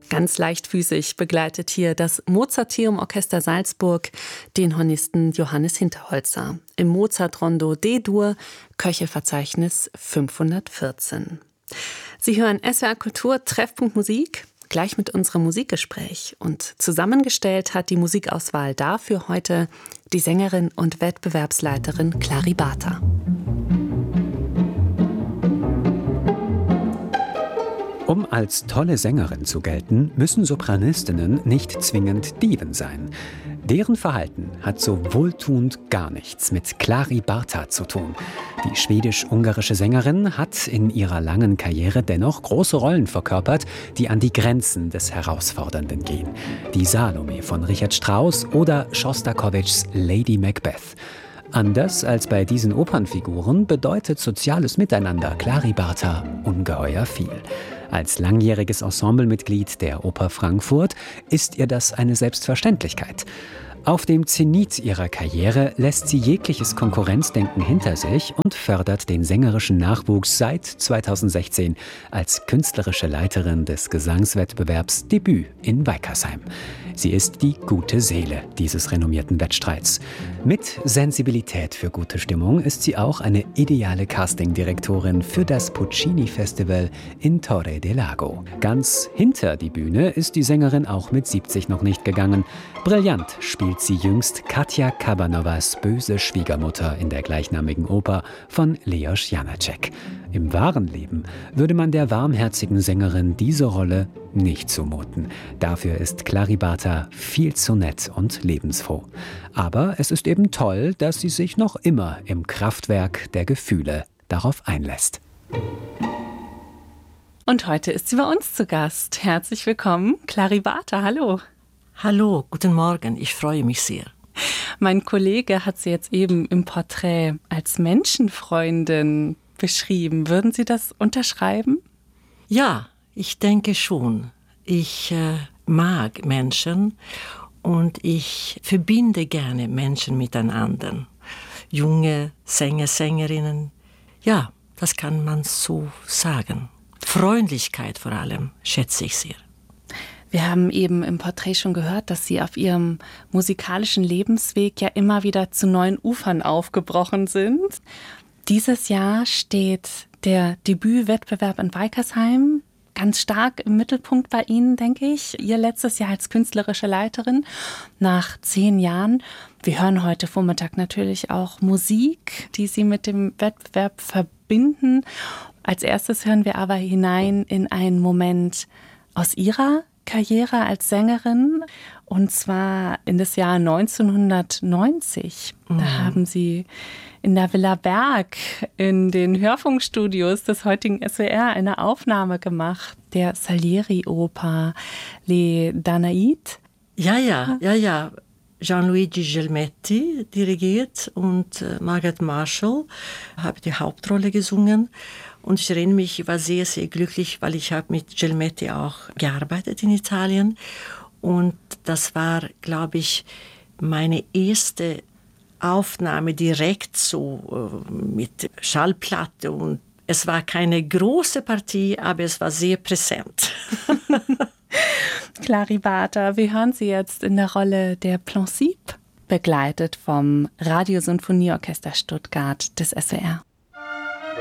Ganz leichtfüßig begleitet hier das Mozarteum Orchester Salzburg den Hornisten Johannes Hinterholzer im Mozart-Rondo D-Dur, Köchelverzeichnis 514. Sie hören SWR Kultur Treffpunkt Musik, gleich mit unserem Musikgespräch. Und zusammengestellt hat die Musikauswahl dafür heute die Sängerin und Wettbewerbsleiterin Clary Barter. Um als tolle Sängerin zu gelten, müssen Sopranistinnen nicht zwingend Diven sein. Deren Verhalten hat so wohltuend gar nichts mit Clary Barter zu tun. Die schwedisch-ungarische Sängerin hat in ihrer langen Karriere dennoch große Rollen verkörpert, die an die Grenzen des Herausfordernden gehen. Die Salome von Richard Strauss oder Schostakowitschs Lady Macbeth. Anders als bei diesen Opernfiguren bedeutet soziales Miteinander Clary Barter ungeheuer viel. Als langjähriges Ensemblemitglied der Oper Frankfurt ist ihr das eine Selbstverständlichkeit. Auf dem Zenit ihrer Karriere lässt sie jegliches Konkurrenzdenken hinter sich und fördert den sängerischen Nachwuchs seit 2016 als künstlerische Leiterin des Gesangswettbewerbs Debüt in Weikersheim. Sie ist die gute Seele dieses renommierten Wettstreits. Mit Sensibilität für gute Stimmung ist sie auch eine ideale Castingdirektorin für das Puccini-Festival in Torre del Lago. Ganz hinter die Bühne ist die Sängerin auch mit 70 noch nicht gegangen. Brillant spielt sie jüngst Katja Kabanovas böse Schwiegermutter in der gleichnamigen Oper von Leos Janáček. Im wahren Leben würde man der warmherzigen Sängerin diese Rolle nicht zumuten. Dafür ist Clary Barter viel zu nett und lebensfroh. Aber es ist eben toll, dass sie sich noch immer im Kraftwerk der Gefühle darauf einlässt. Und heute ist sie bei uns zu Gast. Herzlich willkommen, Clary Barter. Hallo. Hallo, guten Morgen. Ich freue mich sehr. Mein Kollege hat sie jetzt eben im Porträt als Menschenfreundin beschrieben. Würden Sie das unterschreiben? Ja, ich denke schon. Ich mag Menschen und ich verbinde gerne Menschen miteinander. Junge Sänger, Sängerinnen, ja, das kann man so sagen. Freundlichkeit vor allem schätze ich sehr. Wir haben eben im Porträt schon gehört, dass Sie auf Ihrem musikalischen Lebensweg ja immer wieder zu neuen Ufern aufgebrochen sind. Dieses Jahr steht der Debütwettbewerb in Weikersheim ganz stark im Mittelpunkt bei Ihnen, denke ich. Ihr letztes Jahr als künstlerische Leiterin nach 10 Jahren. Wir hören heute Vormittag natürlich auch Musik, die Sie mit dem Wettbewerb verbinden. Als erstes hören wir aber hinein in einen Moment aus Ihrer Karriere als Sängerin, und zwar in das Jahr 1990. Da haben Sie in der Villa Berg in den Hörfunkstudios des heutigen SWR eine Aufnahme gemacht, der Salieri-Oper Les Danaïdes. Ja. Gianluigi Gelmetti dirigiert und Margaret Marshall habe die Hauptrolle gesungen. Und ich erinnere mich, ich war sehr, sehr glücklich, weil ich habe mit Gelmetti auch gearbeitet in Italien. Und das war, glaube ich, meine erste Aufnahme direkt so mit Schallplatte. Und es war keine große Partie, aber es war sehr präsent. Clary Barter, wir hören Sie jetzt in der Rolle der Plancipe, begleitet vom Radiosinfonieorchester Stuttgart des SWR.